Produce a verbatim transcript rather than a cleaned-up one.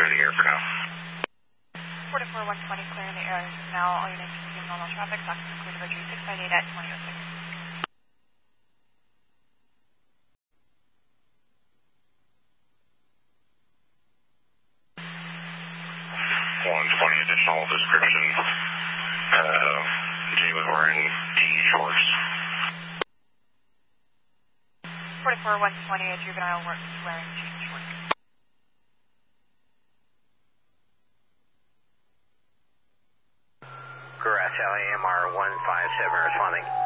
clear the air for now. forty-four one twenty, clear in the air now. All units resume normal traffic. Fox clear to Virginia six five eight at twenty oh six. one twenty additional description. Uh, Jalen wearing D shorts. forty-four one twenty, a juvenile wearing jean shorts. Grass Alley M R one five seven responding.